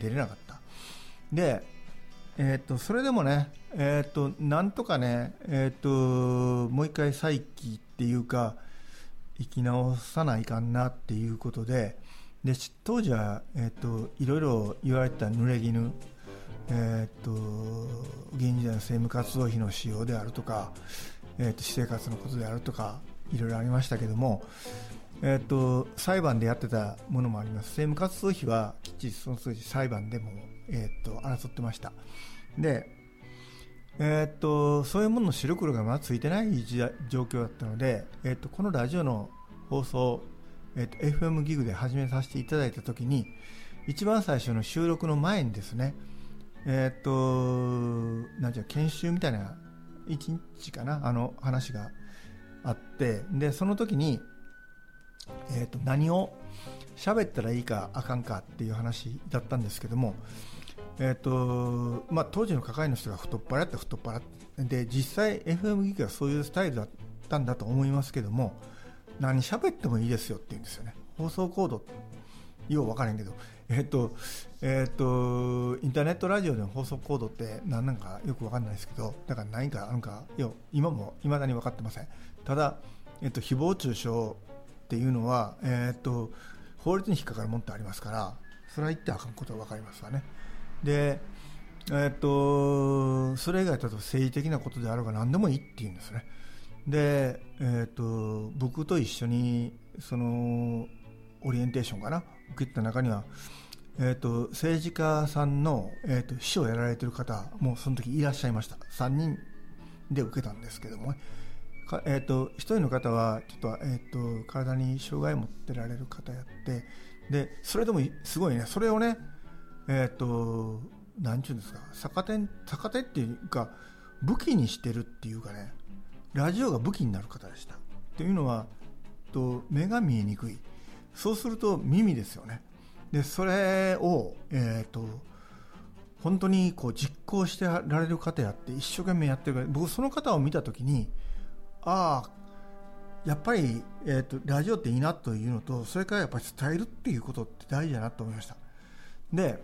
出れなかった。で、それでもね、なんとかね、もう一回再起っていうか生き直さないかんなっていうことで、当時は、いろいろ言われてた濡れ衣、現時代の政務活動費の使用であるとか、私生活のことであるとかいろいろありましたけども、裁判でやってたものもあります。政務活動費はきっちりその当時裁判でも、争ってました。で、そういうものの白黒がまだついてない状況だったので、このラジオの放送、FM ギグで始めさせていただいたときに、一番最初の収録の前にですね、なんていう研修みたいな1日かな、話があって、でその時に、何を喋ったらいいかあかんかっていう話だったんですけども、当時の係の人が太っ腹で、実際 FM ギグはそういうスタイルだったんだと思いますけども、何喋ってもいいですよって言うんですよね。放送コードよう分からへんけど、インターネットラジオでの放送コードって何なんかよく分かんないですけど、だから何かあるか今も未だに分かってません。ただ、誹謗中傷っていうのは、法律に引っかかるものってありますから、それは言ってあかんことは分かりますわね。で、それ以外だと政治的なことであろうが何でもいいって言うんですね。で、僕と一緒にそのオリエンテーションかな受けた中には、政治家さんの、秘書をやられている方もその時いらっしゃいました。3人で受けたんですけどもね、1人の方はちょっと、体に障害を持ってられる方やって、でそれでもすごいね、それをね、なんていうんですか、逆手っていうか武器にしてるっていうかね、ラジオが武器になる方でした。というのは、目が見えにくい、そうすると耳ですよね。でそれを、本当にこう実行してられる方やって一生懸命やってるから、僕その方を見たときに、やっぱり、ラジオっていいなというのと、それからやっぱり伝えるっていうことって大事だなと思いました。で、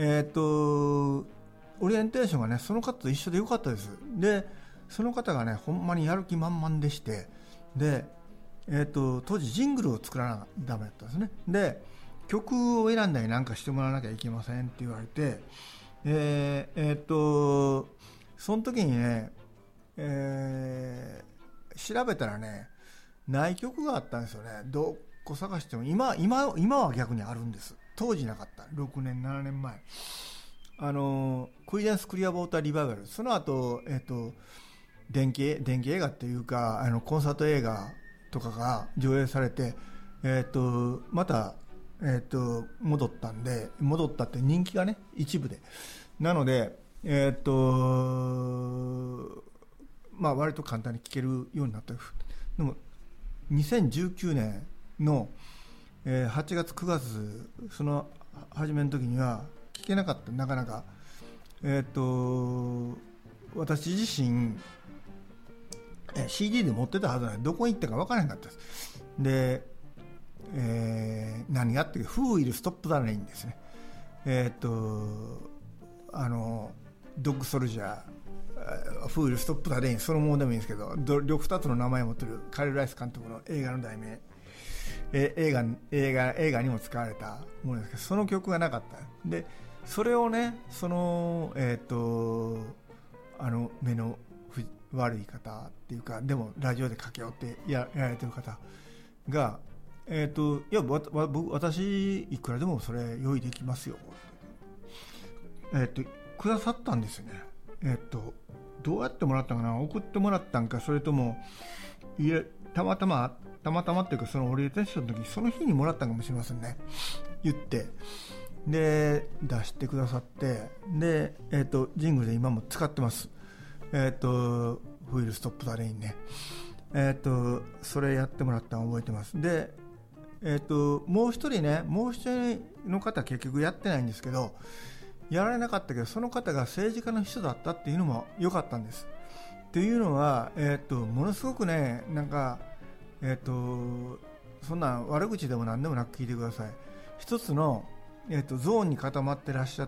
オリエンテーションがね、その方と一緒でよかったです。でその方がね、ほんまにやる気満々でして、で、当時ジングルを作らなダメだったんですね。で曲を選んだりなんかしてもらわなきゃいけませんって言われて、その時にね、調べたらね、ない曲があったんですよね。どこ探しても今は逆にあるんです。当時なかった。6年7年前、クイデンスクリアウォーターリバイバル、その後、電気映画っていうか、コンサート映画とかが上映されて、また、戻ったって人気がね、一部で、なので、割と簡単に聴けるようになった。でも2019年の、8月9月その初めの時には聴けなかった。なかなか、私自身CD で持ってたはずなのにどこに行ったか分からなかったです。で、何がっていうか、Who Will Stop the Rain ですね。ドッグソルジャー、Who Will Stop the Rain、そのものでもいいんですけど、両2つの名前を持っているカリル・ライス監督の映画の題名、映画にも使われたものですけど、その曲がなかった。でそれをね、その目の悪い方っていうか、でもラジオでかけようってやられてる方が、いや私いくらでもそれ用意できますよってくださったんですよね。どうやってもらったかな、送ってもらったんか、それともたまたまっていうか、そのオリエンテーションの時その日にもらったかもしれませんね。言ってで出してくださって、で、ジングルで今も使ってます。Who Will Stop the Rain ね。それやってもらったの覚えてます。で、もう一人の方結局やってないんですけど、やられなかったけど、その方が政治家の秘書だったっていうのも良かったんです。っていうのは、ものすごくね、なんか、そんな悪口でも何でもなく聞いてください。一つの、ゾーンに固まってらっしゃっ